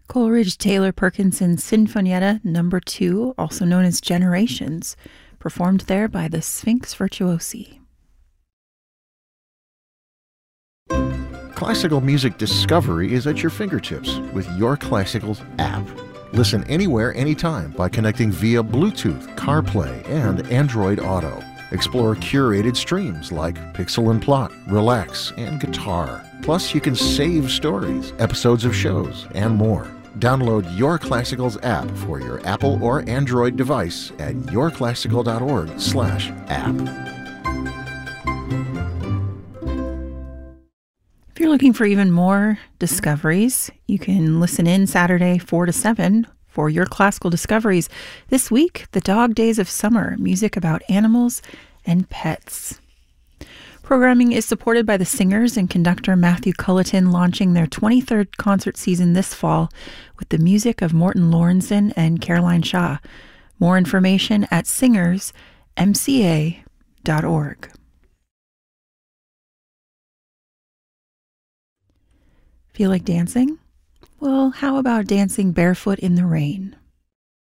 Coleridge Taylor Perkinson's Sinfonietta No. 2, also known as Generations, performed there by the Sphinx Virtuosi. Classical music discovery is at your fingertips with Your Classicals app. Listen anywhere, anytime by connecting via Bluetooth, CarPlay, and Android Auto. Explore curated streams like Pixel and Plot, Relax, and Guitar. Plus, you can save stories, episodes of shows, and more. Download Your Classicals app for your Apple or Android device at yourclassical.org/app. If you're looking for even more discoveries, you can listen in Saturday 4 to 7 for Your Classical Discoveries. This week, The Dog Days of Summer, music about animals and pets. Programming is supported by the singers and conductor Matthew Culleton, launching their 23rd concert season this fall with the music of Morton Lorenzen and Caroline Shaw. More information at singersmca.org. Feel like dancing? Well, how about dancing barefoot in the rain?